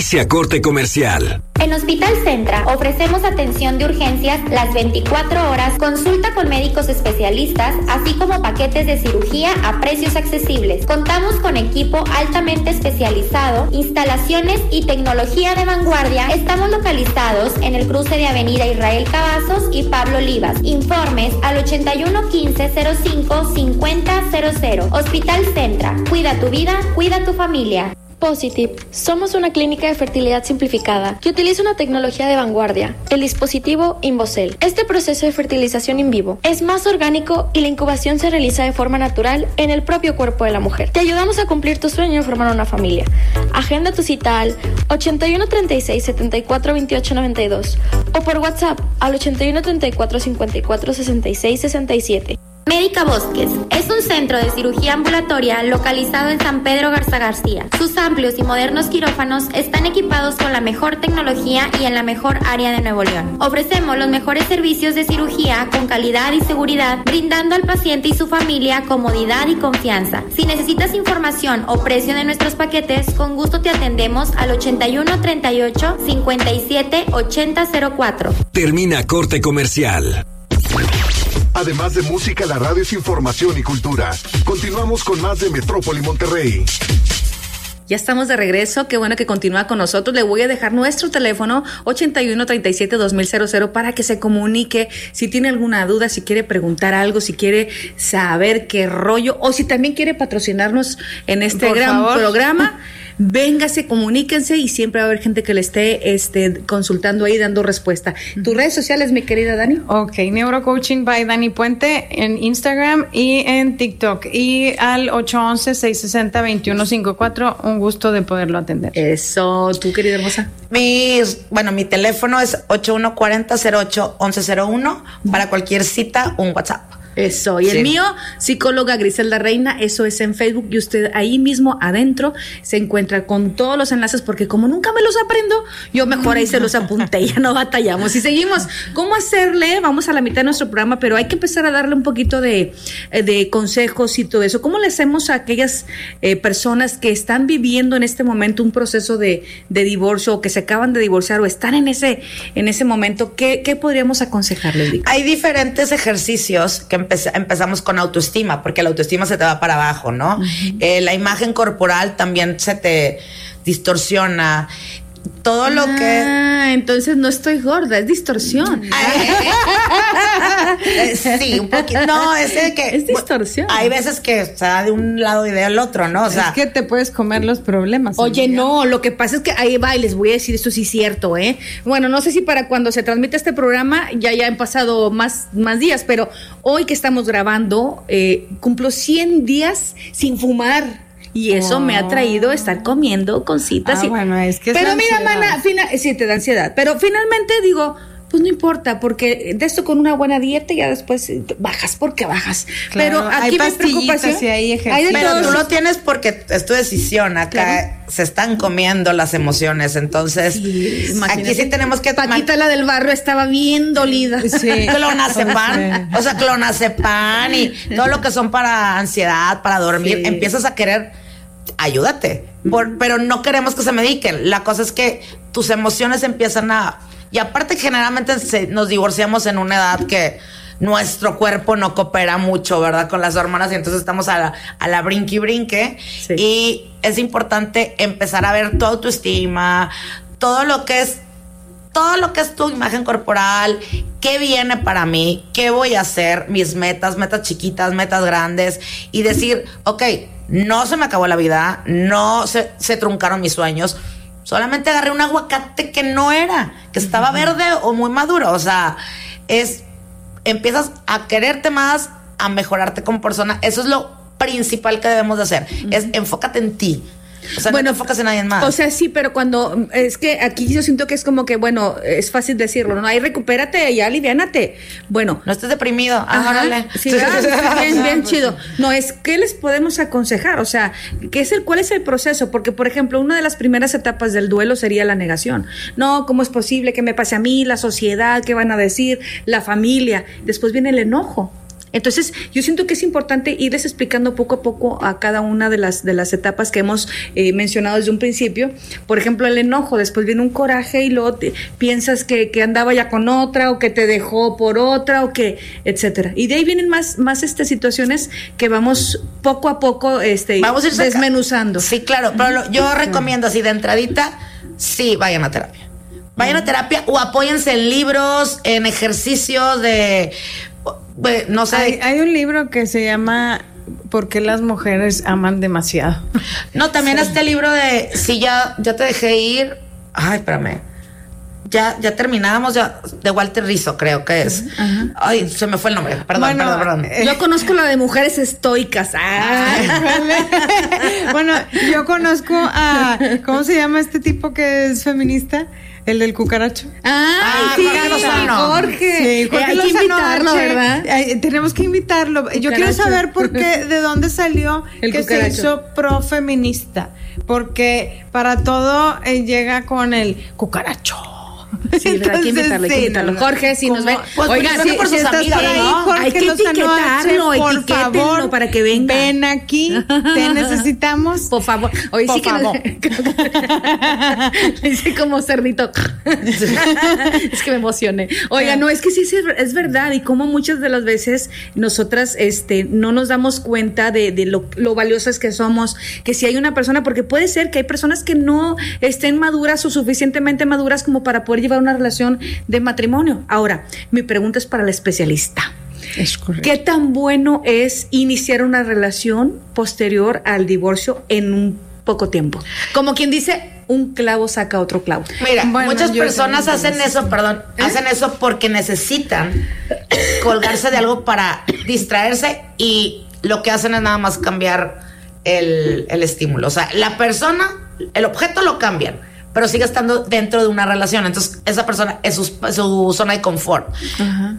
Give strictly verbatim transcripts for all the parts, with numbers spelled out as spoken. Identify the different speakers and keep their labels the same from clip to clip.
Speaker 1: Inicia corte comercial.
Speaker 2: En Hospital Centra ofrecemos atención de urgencias las veinticuatro horas, consulta con médicos especialistas, así como paquetes de cirugía a precios accesibles. Contamos con equipo altamente especializado, instalaciones y tecnología de vanguardia. Estamos localizados en el cruce de Avenida Israel Cavazos y Pablo Olivas. Informes al ochenta y uno quince cero cinco cincuenta cero cero. Hospital Centra. Cuida tu vida, cuida tu familia.
Speaker 3: Positive. Somos una clínica de fertilidad simplificada que utiliza una tecnología de vanguardia, el dispositivo InvoCell. Este proceso de fertilización in vivo es más orgánico y la incubación se realiza de forma natural en el propio cuerpo de la mujer. Te ayudamos a cumplir tu sueño de formar una familia. Agenda tu cita al ochenta y uno treinta y seis setenta y cuatro veintiocho noventa y dos o por WhatsApp al ochenta y uno treinta y cuatro cincuenta y cuatro sesenta y seis sesenta y siete.
Speaker 2: Médica Bosques es un centro de cirugía ambulatoria localizado en San Pedro Garza García. Sus amplios y modernos quirófanos están equipados con la mejor tecnología y en la mejor área de Nuevo León. Ofrecemos los mejores servicios de cirugía con calidad y seguridad, brindando al paciente y su familia comodidad y confianza. Si necesitas información o precio de nuestros paquetes, con gusto te atendemos al ochenta y uno treinta y ocho cincuenta y siete ochenta cero cuatro.
Speaker 1: Termina corte comercial.
Speaker 4: Además de música, la radio es información y cultura. Continuamos con más de Metrópoli Monterrey.
Speaker 5: Ya estamos de regreso, qué bueno que continúa con nosotros. Le voy a dejar nuestro teléfono ochenta y uno treinta y siete dos mil para que se comunique si tiene alguna duda, si quiere preguntar algo, si quiere saber qué rollo o si también quiere patrocinarnos en este Por gran favor. programa. Véngase, comuníquense y siempre va a haber gente que le esté este, consultando ahí, dando respuesta. ¿Tus redes sociales, mi querida Dani?
Speaker 6: Ok, Neurocoaching by Dani Puente en Instagram y en TikTok. Y al ocho once, seiscientos sesenta, veintiuno cincuenta y cuatro, un gusto de poderlo atender.
Speaker 5: Eso, ¿tú, querida hermosa?
Speaker 7: Mis, bueno, mi teléfono es ocho uno cuatro cero cero ocho once cero uno. Para cualquier cita, un WhatsApp.
Speaker 5: Eso, y sí. El mío, psicóloga Griselda Reina, eso es en Facebook, y usted ahí mismo adentro se encuentra con todos los enlaces, porque como nunca me los aprendo, yo mejor ahí se los apunté, ya no batallamos. Y seguimos, ¿cómo hacerle? Vamos a la mitad de nuestro programa, pero hay que empezar a darle un poquito de, de consejos y todo eso. ¿Cómo le hacemos a aquellas eh, personas que están viviendo en este momento un proceso de, de divorcio, o que se acaban de divorciar, o están en ese, en ese momento? ¿Qué, qué podríamos aconsejarles, Vic?
Speaker 7: Hay diferentes ejercicios que empezamos con autoestima, porque la autoestima se te va para abajo, ¿no? Uh-huh. Eh, la imagen corporal también se te distorsiona. Todo lo
Speaker 5: ah,
Speaker 7: que...
Speaker 5: entonces no estoy gorda, es distorsión.
Speaker 7: Sí, un poquito. No, es de que...
Speaker 5: Es distorsión.
Speaker 7: Hay veces que se da de un lado y del otro, ¿no? O sea,
Speaker 6: es que te puedes comer los problemas.
Speaker 5: Oye, amiga. No, lo que pasa es que ahí va y les voy a decir, esto sí es cierto, ¿eh? Bueno, no sé si para cuando se transmite este programa ya, ya han pasado más, más días, pero hoy que estamos grabando, eh, cumplo cien días sin fumar. Y eso oh. me ha traído a estar comiendo cositas.
Speaker 6: Ah,
Speaker 5: y...
Speaker 6: bueno, es que
Speaker 5: Pero
Speaker 6: es
Speaker 5: mira,
Speaker 6: ansiedad.
Speaker 5: mana, fina... sí, te da ansiedad. Pero finalmente digo, pues no importa, porque de esto con una buena dieta ya después bajas porque bajas.
Speaker 6: Claro,
Speaker 5: pero aquí mi preocupación...
Speaker 6: Y hay
Speaker 5: hay de
Speaker 7: pero
Speaker 5: todos...
Speaker 7: tú lo tienes porque es tu decisión. Acá claro. se están comiendo las emociones. Entonces, sí, aquí sí tenemos que...
Speaker 5: Paquita, la del barrio, estaba bien dolida.
Speaker 7: Sí. Clonazepam. Sí. O sea, clonazepam y todo lo que son para ansiedad, para dormir. Sí. Empiezas a querer... ayúdate, por, pero no queremos que se mediquen. La cosa es que tus emociones empiezan a... Y aparte generalmente se, nos divorciamos en una edad que nuestro cuerpo no coopera mucho, ¿verdad? Con las hormonas, y entonces estamos a la, a la brinqui brinque. Sí. Y es importante empezar a ver tu autoestima, todo lo que es todo lo que es tu imagen corporal, qué viene para mí, qué voy a hacer, mis metas, metas chiquitas, metas grandes, y decir, ok, no se me acabó la vida, no se, se truncaron mis sueños, solamente agarré un aguacate que no era, que estaba verde o muy maduro. O sea, es, empiezas a quererte más, a mejorarte como persona. Eso es lo principal que debemos de hacer, uh-huh. es enfócate en ti. O sea, bueno, no te enfocas en nadie más.
Speaker 5: O sea, sí, pero cuando es que aquí yo siento que es como que, bueno, es fácil decirlo, ¿no? Ahí recupérate, ya aliviánate. Bueno,
Speaker 7: no estés deprimido. Ajá,
Speaker 5: sí, bien, bien chido. No, es ¿qué les podemos aconsejar? O sea, ¿qué es el, ¿cuál es el proceso? Porque, por ejemplo, una de las primeras etapas del duelo sería la negación. No, ¿cómo es posible que me pase a mí? La sociedad, ¿qué van a decir? La familia. Después viene el enojo. Entonces, yo siento que es importante irles explicando poco a poco a cada una de las de las etapas que hemos eh, mencionado desde un principio. Por ejemplo, el enojo, después viene un coraje y luego te, piensas que, que andaba ya con otra o que te dejó por otra o que, etcétera. Y de ahí vienen más más este situaciones que vamos poco a poco este
Speaker 7: vamos a ir
Speaker 5: desmenuzando.
Speaker 7: Sí, claro, pero lo, yo recomiendo así de entradita, sí, vayan a terapia. Vayan a terapia o apóyense en libros, en ejercicios de no sé.
Speaker 6: Hay, hay un libro que se llama ¿Por qué las mujeres aman demasiado?
Speaker 7: No, también sí. Este libro de Si ya, ya te dejé ir. Ay, espérame. Ya, ya terminamos, ya, de Walter Rizzo, creo que es. Uh-huh. Ay, se me fue el nombre. Perdón, bueno, perdón, perdón.
Speaker 5: Eh, yo conozco la de mujeres estoicas. Ah.
Speaker 6: Bueno, yo conozco a, ¿cómo se llama este tipo que es feminista? El del cucaracho.
Speaker 5: Ah, sí, Jorge Lozano. Jorge. Sí, Jorge eh, hay Lozano, que invitarlo, H, ¿verdad?
Speaker 6: Eh, tenemos que invitarlo. Cucaracho. Yo quiero saber por qué, de dónde salió el que cucaracho. Se hizo profeminista. Porque para todo eh, llega con el cucaracho.
Speaker 5: Sí, entonces, hay que invitarlo, hay que invitarlo. Jorge, si nos ven.
Speaker 7: Pues, oigan, si,
Speaker 5: por
Speaker 7: si
Speaker 5: sus
Speaker 7: estás
Speaker 5: amigas,
Speaker 7: por ahí,
Speaker 5: ¿no?
Speaker 6: Jorge
Speaker 5: hay que etiquetarlo, por favor, para que venga.
Speaker 6: Ven aquí, te necesitamos.
Speaker 5: Por favor. Oye,
Speaker 6: por
Speaker 5: sí
Speaker 6: favor.
Speaker 5: que le hice como cerdito. Es que me emocioné. Oiga, no, es que sí, sí es verdad. Y como muchas de las veces nosotras este, no nos damos cuenta de, de lo, lo valiosas que somos, que si hay una persona, porque puede ser que hay personas que no estén maduras o suficientemente maduras como para poder llevar una relación de matrimonio. Ahora, mi pregunta es para la especialista.
Speaker 6: Es correcto.
Speaker 5: ¿Qué tan bueno es iniciar una relación posterior al divorcio en un poco tiempo? Como quien dice, un clavo saca otro clavo.
Speaker 7: Mira, bueno, muchas personas hacen eso, perdón, ¿Eh? hacen eso porque necesitan colgarse de algo para distraerse y lo que hacen es nada más cambiar el, el estímulo. O sea, la persona, el objeto lo cambian, pero sigue estando dentro de una relación. Entonces, esa persona es su, su zona de confort.
Speaker 6: Ajá.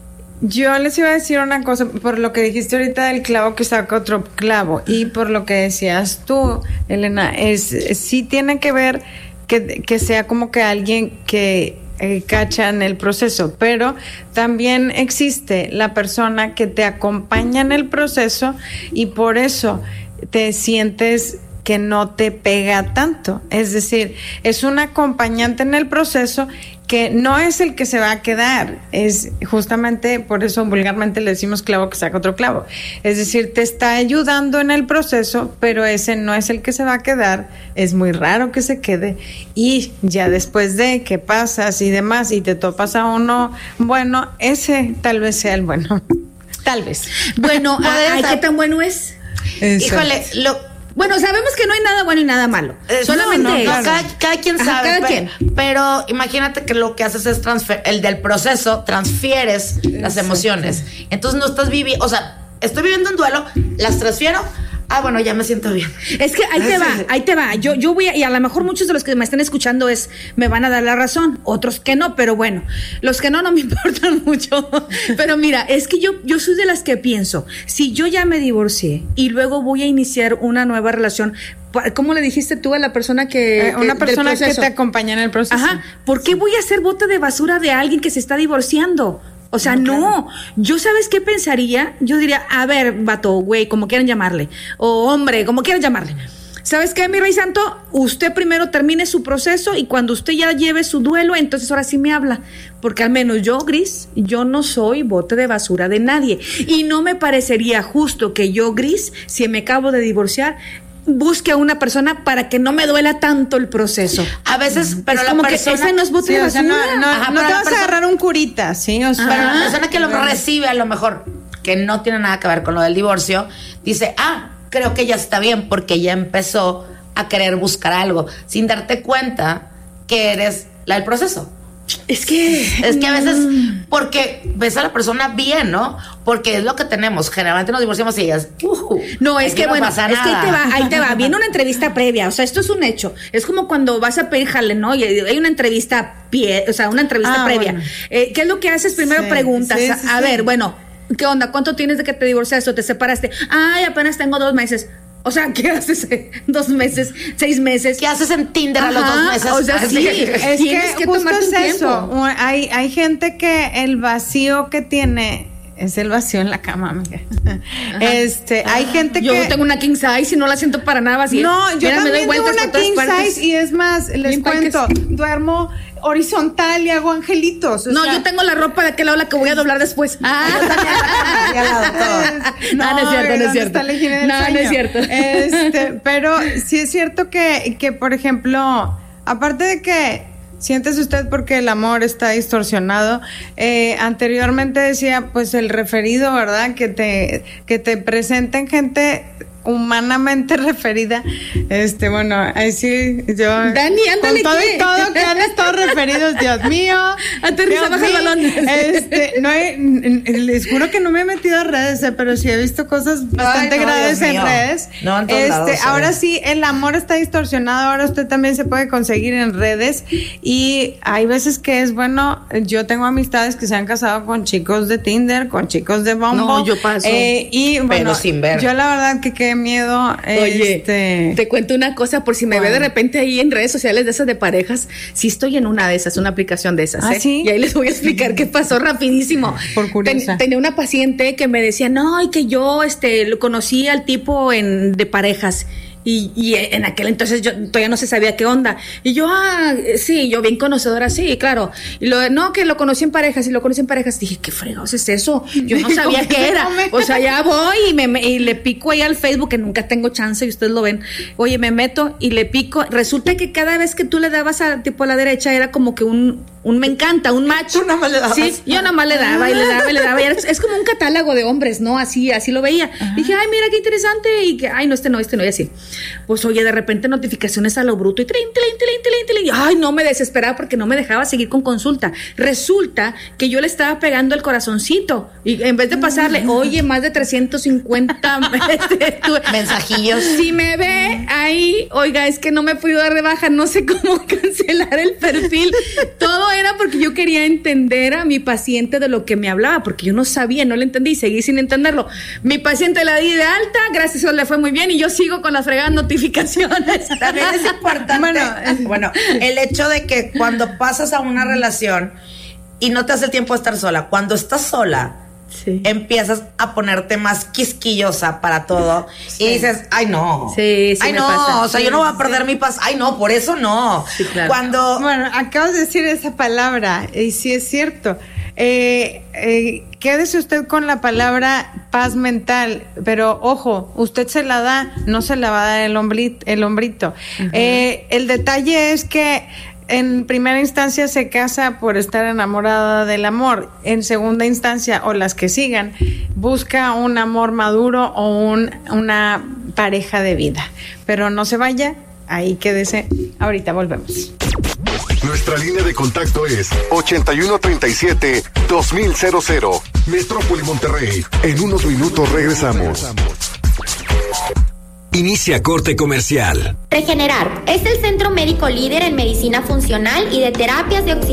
Speaker 6: Yo les iba a decir una cosa, por lo que dijiste ahorita del clavo que saca otro clavo, y por lo que decías tú, Elena, es sí tiene que ver que, que sea como que alguien que eh, cacha en el proceso, pero también existe la persona que te acompaña en el proceso y por eso te sientes que no te pega tanto. Es decir, es un acompañante en el proceso que no es el que se va a quedar. Es justamente por eso vulgarmente le decimos clavo que saca otro clavo. Es decir, te está ayudando en el proceso, pero ese no es el que se va a quedar. Es muy raro que se quede. Y ya después de que pasas y demás y te topas a uno, bueno, ese tal vez sea el bueno. Tal vez.
Speaker 5: Bueno, ay, ¿qué tan bueno es?
Speaker 7: Eso. Híjole, lo...
Speaker 5: Bueno, sabemos que no hay nada bueno y nada malo.
Speaker 7: Eh, Solamente no, no, no, cada, cada quien sabe. Ajá, cada
Speaker 5: quien.
Speaker 7: Pero, pero imagínate que lo que haces es transfer, el del proceso, transfieres Exacto. las emociones. Entonces no estás viviendo, o sea, estoy viviendo un duelo, las transfiero. Ah, bueno, ya me siento bien.
Speaker 5: Es que ahí te va, ahí te va. Yo, yo voy a, y a lo mejor muchos de los que me están escuchando es, me van a dar la razón, otros que no, pero bueno, los que no, no me importan mucho. Pero mira, es que yo, yo soy de las que pienso, si yo ya me divorcié y luego voy a iniciar una nueva relación, ¿cómo le dijiste tú a la persona que...
Speaker 6: Eh, una que, persona que te acompaña en el proceso.
Speaker 5: Ajá, ¿por qué voy a ser bote de basura de alguien que se está divorciando? O sea, no, no. Claro. Yo, ¿sabes qué pensaría? Yo diría, a ver, vato, güey, como quieran llamarle, o hombre, como quieran llamarle. ¿Sabes qué, mi rey santo? Usted primero termine su proceso y cuando usted ya lleve su duelo, entonces ahora sí me habla. Porque al menos yo, Gris, yo no soy bote de basura de nadie. Y no me parecería justo que yo, Gris, si me acabo de divorciar, busque a una persona para que no me duela tanto el proceso.
Speaker 7: A veces, pero
Speaker 5: es
Speaker 7: la
Speaker 5: como
Speaker 7: persona,
Speaker 5: que esa no es bote
Speaker 6: sí,
Speaker 5: de basura.
Speaker 6: O sea, no, no, Ajá, no te vas persona, a agarrar un curita, ¿sí? O sea,
Speaker 7: pero la persona que lo recibe, a lo mejor, que no tiene nada que ver con lo del divorcio, dice, ah, creo que ya está bien porque ya empezó a querer buscar algo, sin darte cuenta que eres la del proceso.
Speaker 5: Es que
Speaker 7: es que a veces porque ves a la persona bien, ¿no? Porque es lo que tenemos. Generalmente nos divorciamos y ellas uh,
Speaker 5: no, es que
Speaker 7: no
Speaker 5: bueno,
Speaker 7: pasa
Speaker 5: es
Speaker 7: nada.
Speaker 5: que ahí te va, ahí te va. Viene una entrevista previa, o sea, esto es un hecho. Es como cuando vas a pedir jale, ¿no? Y hay una entrevista pie, o sea, una entrevista
Speaker 6: ah,
Speaker 5: previa.
Speaker 6: Bueno.
Speaker 5: Eh, ¿Qué es lo que haces? Primero
Speaker 6: sí,
Speaker 5: preguntas.
Speaker 6: Sí, sí,
Speaker 5: a
Speaker 6: sí.
Speaker 5: ver, bueno, ¿qué onda? ¿Cuánto tienes de que te divorciaste o te separaste? Ay, apenas tengo dos meses. O sea, ¿qué haces dos meses, seis meses?
Speaker 7: ¿Qué haces en Tinder Ajá, a los dos meses?
Speaker 5: O sea, sí,
Speaker 6: es
Speaker 5: tienes
Speaker 6: que,
Speaker 5: que
Speaker 6: justo
Speaker 5: tomarte
Speaker 6: es
Speaker 5: un
Speaker 6: eso.
Speaker 5: tiempo.
Speaker 6: Hay, hay gente que el vacío que tiene Es el vacío en la cama, amiga. Este, hay gente
Speaker 5: yo
Speaker 6: que...
Speaker 5: Yo tengo una king size y no la siento para nada vacía.
Speaker 6: No, yo
Speaker 5: Mira,
Speaker 6: también tengo una king size y es más, les
Speaker 5: Bien
Speaker 6: cuento,
Speaker 5: panques.
Speaker 6: duermo horizontal y hago angelitos. O
Speaker 5: no,
Speaker 6: sea,
Speaker 5: yo tengo la ropa de aquel lado la que voy a doblar después. Ah,
Speaker 6: no,
Speaker 5: no es cierto, no es cierto.
Speaker 6: No,
Speaker 5: no es cierto.
Speaker 6: Este, pero sí es cierto que, que, por ejemplo, aparte de que siéntese usted porque el amor está distorsionado. Eh, anteriormente decía, pues el referido, ¿verdad? Que te, que te presenten gente humanamente referida. Este, bueno, ahí sí, yo.
Speaker 5: Dani, ándale.
Speaker 6: Con todo
Speaker 5: ¿qué?
Speaker 6: y todo que han estado referidos, Dios mío.
Speaker 5: Aterriza, baja el balón.
Speaker 6: Este, no he, les juro que no me he metido a redes, eh, pero sí he visto cosas bastante
Speaker 7: Ay, no,
Speaker 6: graves
Speaker 7: Dios
Speaker 6: en
Speaker 7: mío.
Speaker 6: redes.
Speaker 7: No, en todos
Speaker 6: este,
Speaker 7: lados,
Speaker 6: ahora
Speaker 7: eh.
Speaker 6: sí, el amor está distorsionado. Ahora usted también se puede conseguir en redes. Y hay veces que es bueno. Yo tengo amistades que se han casado con chicos de Tinder, con chicos de Bumble.
Speaker 5: No, yo paso.
Speaker 6: Eh, y bueno,
Speaker 7: Pero sin ver.
Speaker 6: yo la verdad que qué miedo.
Speaker 5: Oye,
Speaker 6: este,
Speaker 5: te cuento una cosa, por si me ve de repente ahí en redes sociales de esas de parejas, sí estoy en una de esas, una aplicación de esas,
Speaker 6: ¿Ah,
Speaker 5: ¿eh?
Speaker 6: sí?
Speaker 5: Y ahí les voy a explicar qué pasó rapidísimo.
Speaker 6: Por curiosa.
Speaker 5: Ten- tenía una paciente que me decía, no, y que yo este lo conocí al tipo en de parejas. Y, y en aquel entonces yo todavía no se sabía qué onda. Y yo, ah, sí, yo bien conocedora, sí, claro. Y lo no, que lo conocí en parejas, y lo conocí en parejas. Dije, ¿qué fregados es eso? Yo no sabía qué era. O sea, ya voy y, me, me- y le pico ahí al Facebook, que nunca tengo chance, y ustedes lo ven. Oye, me meto y le pico. Resulta que cada vez que tú le dabas a tipo a la derecha era como que un, un me encanta, un match.
Speaker 7: Tú nada más le dabas.
Speaker 5: Sí, yo nada más le daba y le daba y le daba. Y era- es como un catálogo de hombres, ¿no? Así, así lo veía. Dije, ay, mira qué interesante. Y que, ay, no, este no, este no, y así. Pues oye, de repente notificaciones a lo bruto y trin, trin, trin, trin, trin. Ay, no, me desesperaba porque no me dejaba seguir con consulta. Resulta que yo le estaba pegando el corazoncito y en vez de pasarle, oye, más de trescientos cincuenta este, tu-
Speaker 7: Mensajillos.
Speaker 5: Si me ve ahí, oiga, es que no me pude dar de baja, no sé cómo cancelar el perfil. Todo era porque yo quería entender a mi paciente de lo que me hablaba, porque yo no sabía, no le entendí y seguí sin entenderlo. Mi paciente la di de alta, gracias a Dios le fue muy bien y yo sigo con las fregadas notificaciones.
Speaker 7: También es importante,
Speaker 6: Bueno,
Speaker 7: bueno, el hecho de que cuando pasas a una relación y no te hace el tiempo de estar sola, cuando estás sola,
Speaker 5: Sí.
Speaker 7: empiezas a ponerte más quisquillosa para todo y dices, ay no,
Speaker 5: Sí, sí
Speaker 7: ay
Speaker 5: me
Speaker 7: no,
Speaker 5: pasa.
Speaker 7: o sea,
Speaker 5: Sí,
Speaker 7: yo no voy a perder mi paz, ay no, por eso no.
Speaker 5: Sí, claro.
Speaker 7: Cuando
Speaker 6: Bueno, acabas de decir esa palabra y sí es cierto. Eh, eh, quédese usted con la palabra paz mental, pero ojo, usted se la da, no se la va a dar el hombrito. El, hombrito. Eh, el detalle es que en primera instancia se casa por estar enamorada del amor. En segunda instancia, o las que sigan, busca un amor maduro o un, una pareja de vida. Pero no se vaya, ahí quédese. Ahorita volvemos.
Speaker 4: Nuestra línea de contacto es ochenta y uno treinta y siete dos mil. Metrópoli Monterrey. En unos minutos regresamos.
Speaker 1: Inicia corte comercial.
Speaker 2: Regenerar es el centro médico líder en medicina funcional y de terapias de oxígeno